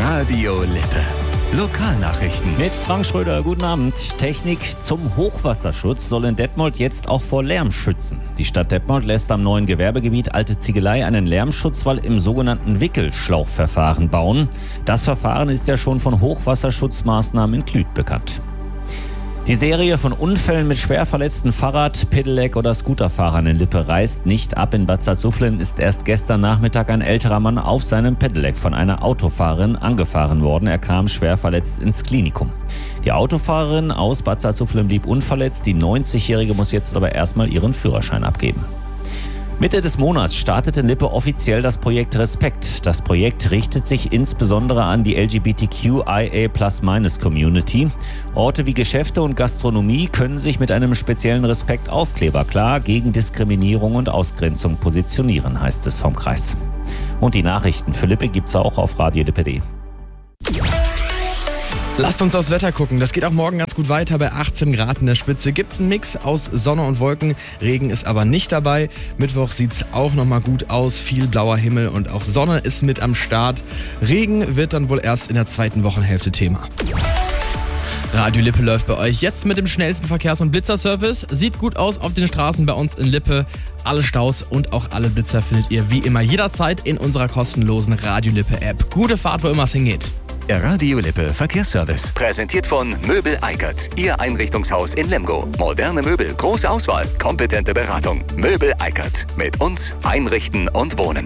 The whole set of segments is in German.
Radio Lippe. Lokalnachrichten. Mit Frank Schröder, guten Abend. Technik zum Hochwasserschutz soll in Detmold jetzt auch vor Lärm schützen. Die Stadt Detmold lässt am neuen Gewerbegebiet Alte Ziegelei einen Lärmschutzwall im sogenannten Wickelschlauchverfahren bauen. Das Verfahren ist ja schon von Hochwasserschutzmaßnahmen in Klüt bekannt. Die Serie von Unfällen mit schwer verletzten Fahrrad-, Pedelec- oder Scooterfahrern in Lippe reißt nicht ab. In Bad Salzuflen ist erst gestern Nachmittag ein älterer Mann auf seinem Pedelec von einer Autofahrerin angefahren worden. Er kam schwer verletzt ins Klinikum. Die Autofahrerin aus Bad Salzuflen blieb unverletzt. Die 90-Jährige muss jetzt aber erstmal ihren Führerschein abgeben. Mitte des Monats startet in Lippe offiziell das Projekt Respekt. Das Projekt richtet sich insbesondere an die LGBTQIA+-Community. Orte wie Geschäfte und Gastronomie können sich mit einem speziellen Respektaufkleber klar gegen Diskriminierung und Ausgrenzung positionieren, heißt es vom Kreis. Und die Nachrichten für Lippe gibt's auch auf radiolippe.de. Lasst uns aufs Wetter gucken. Das geht auch morgen ganz gut weiter. Bei 18 Grad in der Spitze gibt's einen Mix aus Sonne und Wolken. Regen ist aber nicht dabei. Mittwoch sieht's auch nochmal gut aus. Viel blauer Himmel und auch Sonne ist mit am Start. Regen wird dann wohl erst in der zweiten Wochenhälfte Thema. Radio Lippe läuft bei euch jetzt mit dem schnellsten Verkehrs- und Blitzerservice. Sieht gut aus auf den Straßen bei uns in Lippe. Alle Staus und auch alle Blitzer findet ihr wie immer jederzeit in unserer kostenlosen Radio Lippe App. Gute Fahrt, wo immer es hingeht. Der Radio Lippe Verkehrsservice. Präsentiert von Möbel Eickert. Ihr Einrichtungshaus in Lemgo. Moderne Möbel, große Auswahl, kompetente Beratung. Möbel Eickert. Mit uns einrichten und wohnen.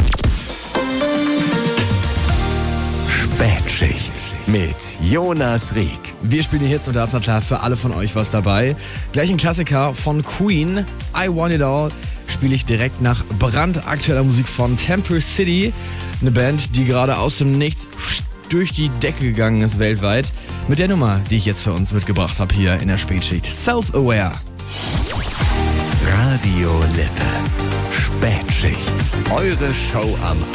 Spätschicht mit Jonas Rieck. Wir spielen die Hits und da ist na klar für alle von euch was dabei. Gleich ein Klassiker von Queen, I Want It All, spiele ich direkt nach brandaktueller Musik von Temple City. Eine Band, die gerade aus dem Nichts durch die Decke gegangen ist weltweit. Mit der Nummer, die ich jetzt für uns mitgebracht habe hier in der Spätschicht. Self-Aware. Radio Lippe. Spätschicht. Eure Show am